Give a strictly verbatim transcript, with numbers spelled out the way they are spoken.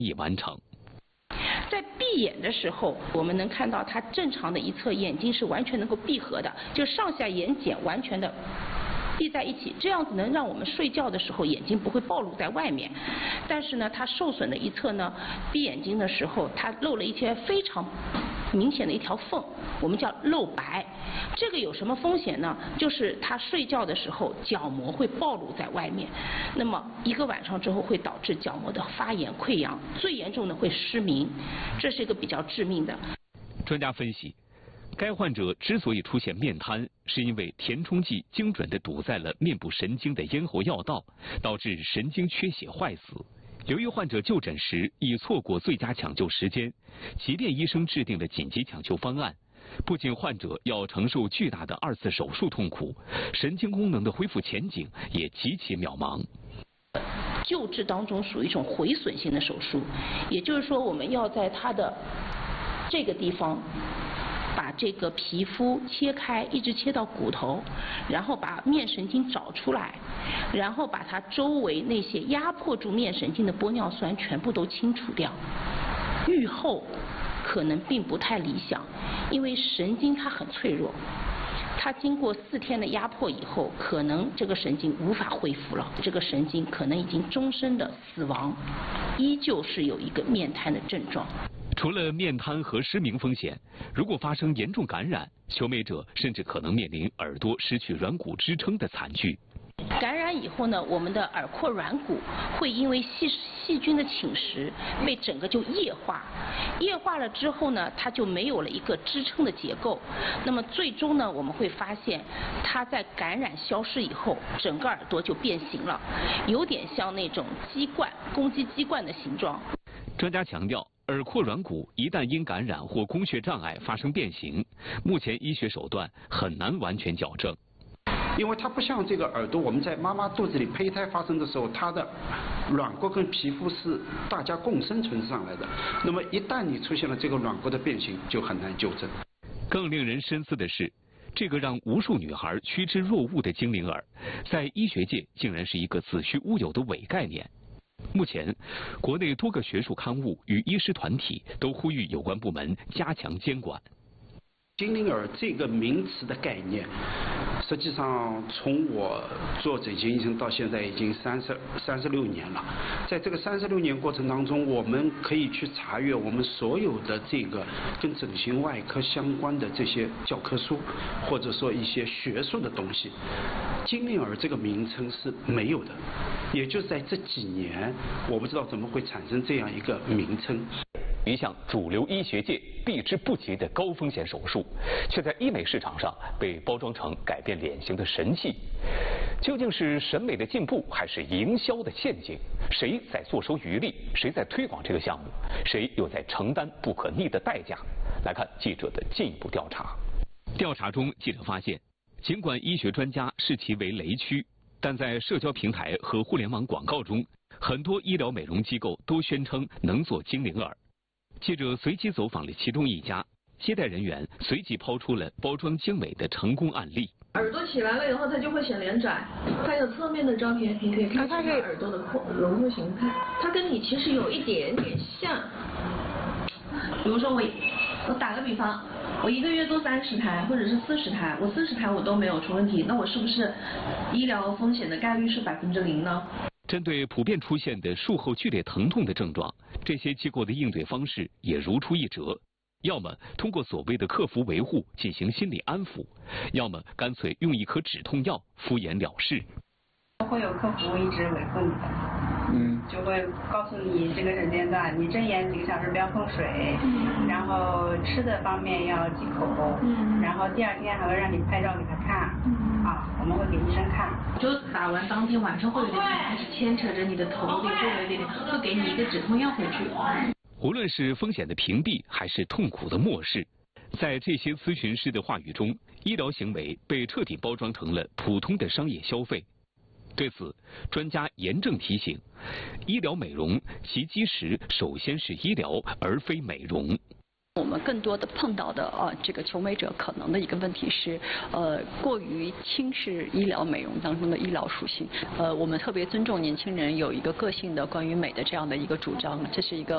已完成。 在闭眼的时候，我们能看到它正常的一侧眼睛是完全能够闭合的，就上下眼睑完全的闭在一起，这样子能让我们睡觉的时候眼睛不会暴露在外面。但是呢，它受损的一侧呢，闭眼睛的时候它露了一些非常明显的一条缝，我们叫露白。这个有什么风险呢？就是他睡觉的时候角膜会暴露在外面，那么一个晚上之后会导致角膜的发炎溃疡，最严重的会失明，这是一个比较致命的。 专家分析，该患者之所以出现面瘫，是因为填充剂精准地堵在了面部神经的咽喉要道，导致神经缺血坏死。由于患者就诊时已错过最佳抢救时间，即便医生制定了紧急抢救方案，不仅患者要承受巨大的二次手术痛苦，神经功能的恢复前景也极其渺茫。 救治当中属于一种毁损性的手术，也就是说我们要在它的这个地方把这个皮肤切开，一直切到骨头，然后把面神经找出来，然后把它周围那些压迫住面神经的玻尿酸全部都清除掉。愈后可能并不太理想，因为神经它很脆弱，它经过四天的压迫以后，可能这个神经无法恢复了，这个神经可能已经终身的死亡，依旧是有一个面瘫的症状。 除了面瘫和失明风险，如果发生严重感染，求美者甚至可能面临耳朵失去软骨支撑的惨剧。 感染以后呢，我们的耳廓软骨会因为细细菌的侵蚀被整个就液化，液化了之后呢，它就没有了一个支撑的结构。那么最终呢，我们会发现它在感染消失以后，整个耳朵就变形了，有点像那种鸡冠、公鸡鸡冠的形状。 专家强调，耳廓软骨一旦因感染或供血障碍发生变形，目前医学手段很难完全矫正。 因为它不像这个耳朵，我们在妈妈肚子里胚胎发生的时候，它的软骨跟皮肤是大家共生存上来的。那么一旦你出现了这个软骨的变形，就很难纠正。 更令人深思的是，这个让无数女孩趋之若鹜的精灵耳，在医学界竟然是一个子虚乌有的伪概念。目前，国内多个学术刊物与医师团体都呼吁有关部门加强监管。 精灵耳这个名词的概念，实际上从我做整形医生到现在已经三十三十六年了。在这个三十六年过程当中，我们可以去查阅我们所有的这个跟整形外科相关的这些教科书，或者说一些学术的东西。精灵耳这个名称是没有的，也就是在这几年，我不知道怎么会产生这样一个名称。 一项主流医学界避之不及的高风险手术，却在医美市场上被包装成改变脸型的神器。究竟是审美的进步，还是营销的陷阱？谁在坐收渔利？谁在推广这个项目？谁又在承担不可逆的代价？来看记者的进一步调查。调查中，记者发现，尽管医学专家视其为雷区，但在社交平台和互联网广告中，很多医疗美容机构都宣称能做精灵耳。记者随机走访了其中一家，接待人员随即抛出了包装精美的成功案例。 耳朵起来了以后，它就会显脸窄。它有侧面的照片，你可以看它是耳朵的廓轮廓形态，它跟你其实有一点点像。比如说我，我打个比方，我一个月做三十台或者是四十台，我四十台我都没有出问题，那我是不是医疗风险的概率是百分之零呢？ 针对普遍出现的术后剧烈疼痛的症状，这些机构的应对方式也如出一辙，要么通过所谓的客服维护进行心理安抚，要么干脆用一颗止痛药敷衍了事。 会有客服一直维护你的，嗯，就会告诉你这个时间段你睁眼几个小时不要碰水，嗯，然后吃的方面要忌口，嗯，然后第二天还会让你拍照给他看，嗯，啊，我们会给医生看。 就打完当天晚上会有点开始牵扯着你的头里，会有一点点，会给你一个止痛药回去。 无论是风险的屏蔽，还是痛苦的漠视，在这些咨询师的话语中，医疗行为被彻底包装成了普通的商业消费。对此，专家严正提醒，医疗美容其基石首先是医疗，而非美容。 我们更多的碰到的呃这个求美者可能的一个问题是，呃过于轻视医疗美容当中的医疗属性。呃，我们特别尊重年轻人有一个个性的关于美的这样的一个主张，这是一个